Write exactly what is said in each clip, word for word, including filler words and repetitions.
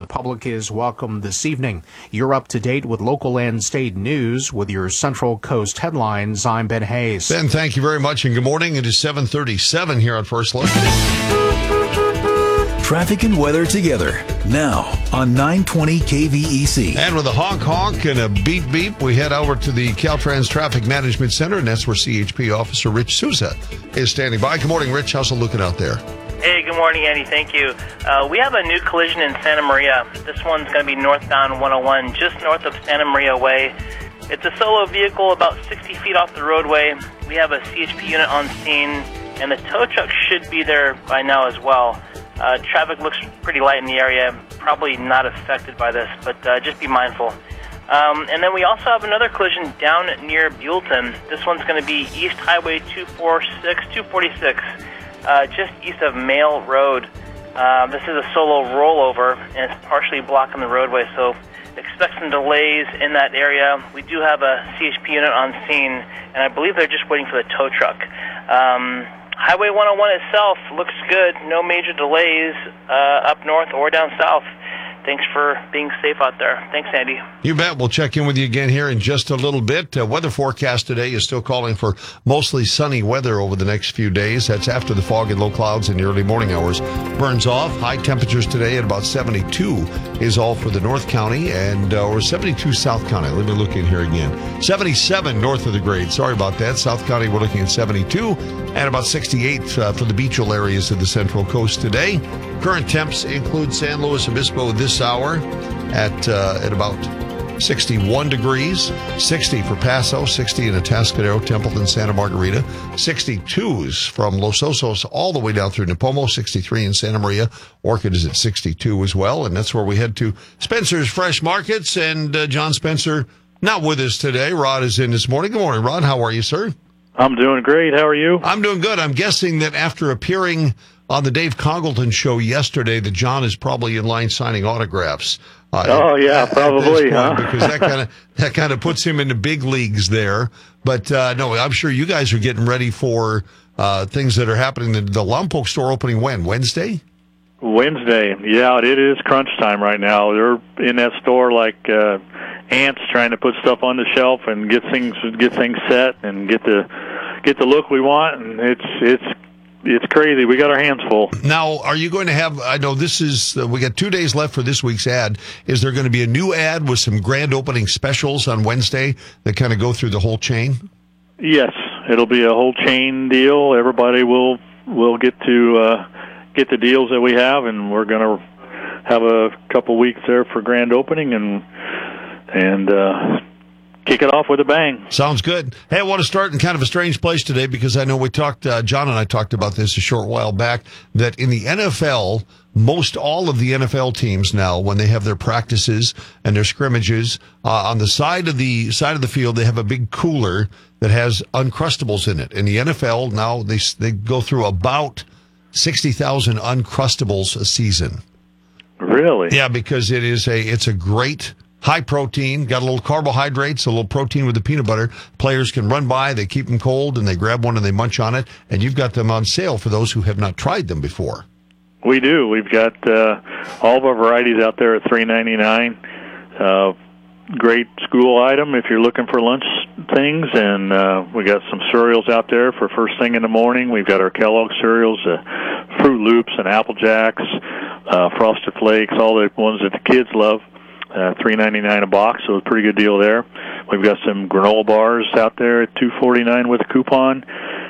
public is welcome this evening. You're up to date with local and state news with your Central Coast headlines. I'm Ben Hayes. Ben, thank you very much, and good morning. It is seven thirty-seven here on First Look. Traffic and weather together now on nine twenty K V E C. And with a honk honk and a beep beep, we head over to the Caltrans Traffic Management Center, and that's where C H P Officer Rich Souza is standing by. Good morning, Rich. How's it looking out there? Hey, good morning, Andy. Thank you. Uh, we have a new collision in Santa Maria. This one's going to be northbound one oh one, just north of Santa Maria Way. It's a solo vehicle about sixty feet off the roadway. We have a C H P unit on scene, and the tow truck should be there by now as well. Uh, traffic looks pretty light in the area, probably not affected by this, but uh, just be mindful. Um, and then we also have another collision down near Buellton. This one's going to be East Highway two forty-six, two forty-six, uh, just east of Mail Road. Uh, this is a solo rollover, and it's partially blocking the roadway, so expect some delays in that area. We do have a C H P unit on scene, and I believe they're just waiting for the tow truck. Um, Highway one oh one itself looks good. No major delays uh, up north or down south. Thanks for being safe out there. Thanks, Andy. You bet. We'll check in with you again here in just a little bit. Uh, weather forecast today is still calling for mostly sunny weather over the next few days. That's after the fog and low clouds in the early morning hours burns off. High temperatures today at about seventy-two is all for the North County, and uh, or seventy-two South County. Let me look in here again. seventy-seven north of the grade. Sorry about that. South County, we're looking at seventy-two, and about sixty-eight uh, for the beachal areas of the Central Coast today. Current temps include San Luis Obispo this hour at uh, at about sixty-one degrees, sixty for Paso, sixty in Atascadero, Templeton, Santa Margarita, sixty-twos from Los Osos all the way down through Nipomo, sixty-three in Santa Maria. Orchid is at sixty-two as well, and that's where we head to Spencer's Fresh Markets, and uh, John Spencer not with us today. Rod is in this morning. Good morning, Rod. How are you, sir? I'm doing great. How are you? I'm doing good. I'm guessing that after appearing on the Dave Congleton show yesterday, that John is probably in line signing autographs. Uh, oh yeah, at, probably, at huh? Because that kind of that kind of puts him in the big leagues there. But uh, no, I'm sure you guys are getting ready for uh, things that are happening. The, the Lompoc store opening when? Wednesday? Wednesday. Yeah, it is crunch time right now. They're in that store like uh, ants trying to put stuff on the shelf and get things get things set and get the get the look we want. And it's it's. It's crazy. We got our hands full. Now, are you going to have, I know this is, uh, we got two days left for this week's ad. Is there going to be a new ad with some grand opening specials on Wednesday that kind of go through the whole chain? Yes, it'll be a whole chain deal. Everybody will will get to uh, get the deals that we have, and we're going to have a couple weeks there for grand opening and and uh kick it off with a bang. Sounds good. Hey, I want to start in kind of a strange place today because I know we talked, uh, John and I talked about this a short while back, that in the N F L, most all of the N F L teams now, when they have their practices and their scrimmages, uh, on the side of the side of the field, they have a big cooler that has Uncrustables in it. In the N F L now, they they go through about sixty thousand Uncrustables a season. Really? Yeah, because it is a it's a great high protein, got a little carbohydrates, a little protein with the peanut butter. Players can run by, they keep them cold, and they grab one and they munch on it. And you've got them on sale for those who have not tried them before. We do. We've got uh, all of our varieties out there at three ninety-nine. Uh, great school item if you're looking for lunch things. And uh, we got some cereals out there for first thing in the morning. We've got our Kellogg cereals, uh, Fruit Loops and Apple Jacks, uh, Frosted Flakes, all the ones that the kids love. Uh, three ninety-nine a box, so a pretty good deal there. We've got some granola bars out there at two forty-nine with a coupon,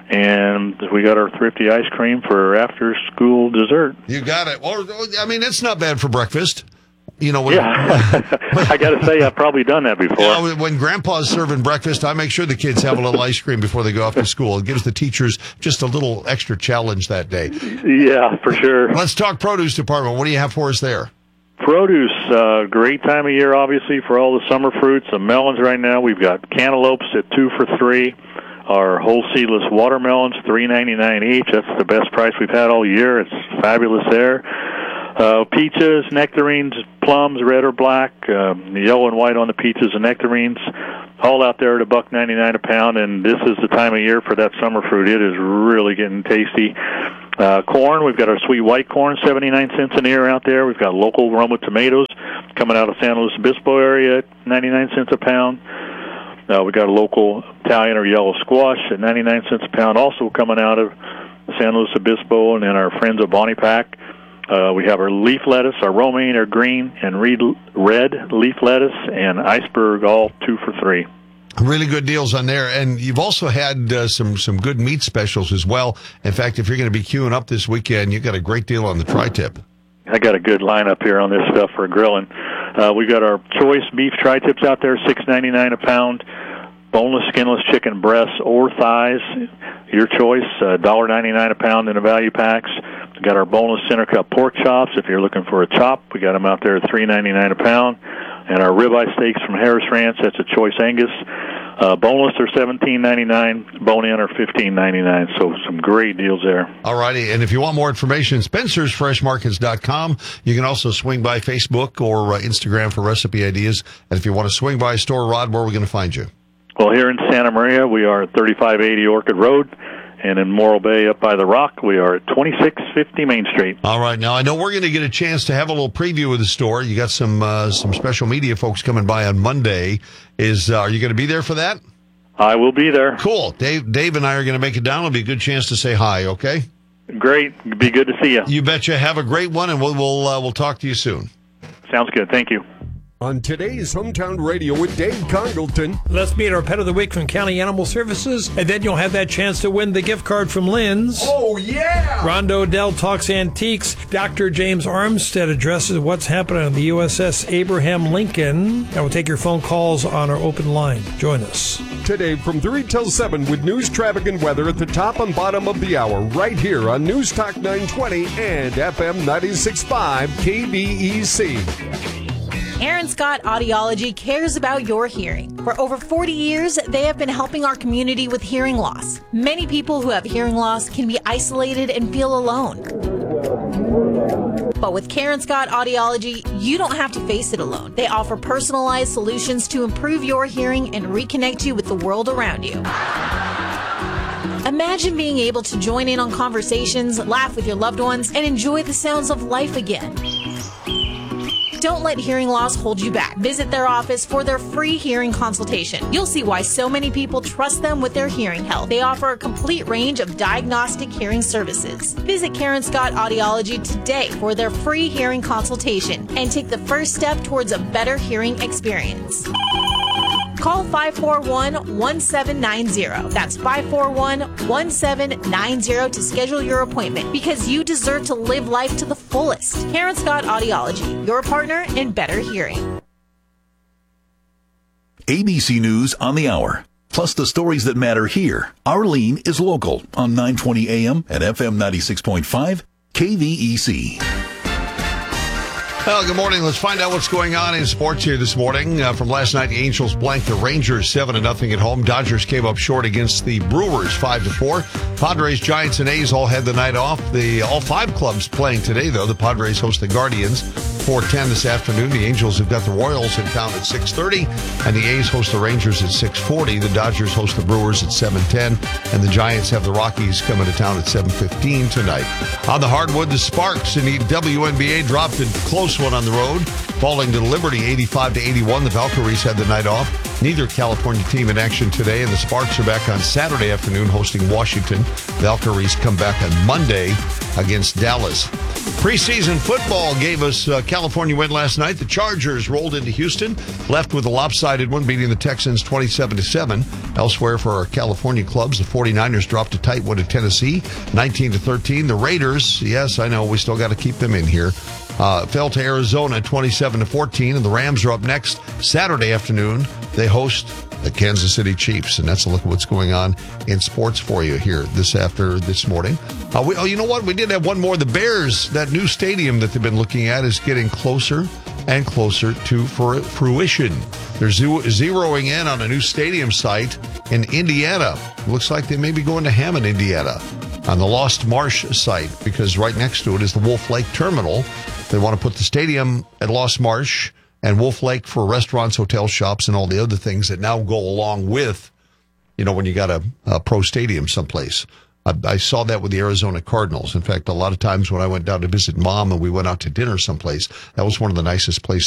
and we got our Thrifty ice cream for after-school dessert. You got it. Well, I mean, it's not bad for breakfast. You know, when, yeah, I got to say, I've probably done that before. You know, when Grandpa's serving breakfast, I make sure the kids have a little ice cream before they go off to school. It gives the teachers just a little extra challenge that day. Yeah, for sure. Let's talk produce department. What do you have for us there? Produce, uh, great time of year, obviously, for all the summer fruits. The melons right now, we've got cantaloupes at two for three. Our whole seedless watermelons, three ninety-nine each. That's the best price we've had all year. It's fabulous there. Uh, peaches, nectarines, plums, red or black, um, yellow and white on the peaches and nectarines, all out there at a buck ninety-nine a pound. And this is the time of year for that summer fruit. It is really getting tasty. Uh, corn, we've got our sweet white corn, seventy-nine cents an ear out there. We've got local Roma tomatoes coming out of San Luis Obispo area at ninety-nine cents a pound. Uh, we've got a local Italian or yellow squash at ninety-nine cents a pound, also coming out of San Luis Obispo, and then our friends at Bonnie Pack. Uh, we have our leaf lettuce, our romaine, our green, and red leaf lettuce, and iceberg, all two for three. Really good deals on there. And you've also had uh, some, some good meat specials as well. In fact, if you're going to be queuing up this weekend, you've got a great deal on the tri-tip. I got a good lineup here on this stuff for grilling. Uh, we've got our choice beef tri-tips out there, six ninety-nine a pound. Boneless, skinless chicken breasts or thighs, your choice, uh, one dollar ninety-nine a pound in the value packs. We've got our boneless center cut pork chops. If you're looking for a chop, we got them out there at three ninety-nine a pound. And our ribeye steaks from Harris Ranch, that's a choice Angus. Uh, boneless are seventeen ninety-nine, bone-in are fifteen ninety-nine. So some great deals there. All righty. And if you want more information, Spencer's Fresh Markets dot com. You can also swing by Facebook or uh, Instagram for recipe ideas. And if you want to swing by store, Rod, where are we going to find you? Well, here in Santa Maria, we are at thirty-five eighty Orchid Road. And in Morro Bay up by the Rock, we are at twenty-six fifty Main Street. All right. Now, I know we're going to get a chance to have a little preview of the store. You got some uh, some special media folks coming by on Monday. Is uh, Are you going to be there for that? I will be there. Cool. Dave Dave and I are going to make it down. It'll be a good chance to say hi, okay? Great. Be good to see you. You betcha. Have a great one, and we'll we'll, uh, we'll talk to you soon. Sounds good. Thank you. On today's Hometown Radio with Dave Congleton. Let's meet our Pet of the Week from County Animal Services, and then you'll have that chance to win the gift card from Lynn's. Oh, yeah! Rondo Dell talks antiques. Doctor James Armstead addresses what's happening on the U S S Abraham Lincoln. And we'll take your phone calls on our open line. Join us. Today from three till seven with news, traffic, and weather at the top and bottom of the hour, right here on News Talk nine twenty and F M ninety-six point five K V E C. Aaron Scott Audiology cares about your hearing. For over forty years, they have been helping our community with hearing loss. Many people who have hearing loss can be isolated and feel alone. But with Karen Scott Audiology, you don't have to face it alone. They offer personalized solutions to improve your hearing and reconnect you with the world around you. Imagine being able to join in on conversations, laugh with your loved ones, and enjoy the sounds of life again. Don't let hearing loss hold you back. Visit their office for their free hearing consultation. You'll see why so many people trust them with their hearing health. They offer a complete range of diagnostic hearing services. Visit Karen Scott Audiology today for their free hearing consultation and take the first step towards a better hearing experience. Call five four one, one seven nine zero. That's five four one, one seven nine zero to schedule your appointment, because you deserve to live life to the fullest. Karen Scott Audiology, your partner in better hearing. A B C News on the hour. Plus the stories that matter here. Arlene is local on nine twenty A M and F M ninety-six point five K V E C. Well, good morning. Let's find out what's going on in sports here this morning. Uh, from last night, the Angels blanked the Rangers seven to nothing at home. Dodgers came up short against the Brewers five to four. Padres, Giants, and A's all had the night off. The all five clubs playing today, though. The Padres host the Guardians four ten this afternoon. The Angels have got the Royals in town at six thirty, and the A's host the Rangers at six forty. The Dodgers host the Brewers at seven ten, and the Giants have the Rockies coming to town at seven fifteen tonight. On the hardwood, the Sparks in the W N B A dropped a close one on the road, falling to Liberty eighty-five to eighty-one. The Valkyries had the night off. Neither California team in action today, and the Sparks are back on Saturday afternoon hosting Washington. Valkyries come back on Monday against Dallas. Preseason football gave us a California win last night. The Chargers rolled into Houston, left with a lopsided one, beating the Texans twenty-seven to seven. Elsewhere for our California clubs, the 49ers dropped a tight one to Tennessee, nineteen to thirteen. The Raiders, yes, I know, we still got to keep them in here, uh, fell to Arizona twenty-seven to fourteen, and the Rams are up next Saturday afternoon. They host the Kansas City Chiefs, and that's a look at what's going on in sports for you here this after this morning. Uh, we, oh, you know what? We did have one more. The Bears, that new stadium that they've been looking at, is getting closer and closer to fruition. They're zeroing in on a new stadium site in Indiana. It looks like they may be going to Hammond, Indiana, on the Lost Marsh site, because right next to it is the Wolf Lake Terminal. They want to put the stadium at Lost Marsh and Wolf Lake for restaurants, hotel shops, and all the other things that now go along with, you know, when you got a, a pro stadium someplace. I, I saw that with the Arizona Cardinals. In fact, a lot of times when I went down to visit Mom and we went out to dinner someplace, that was one of the nicest places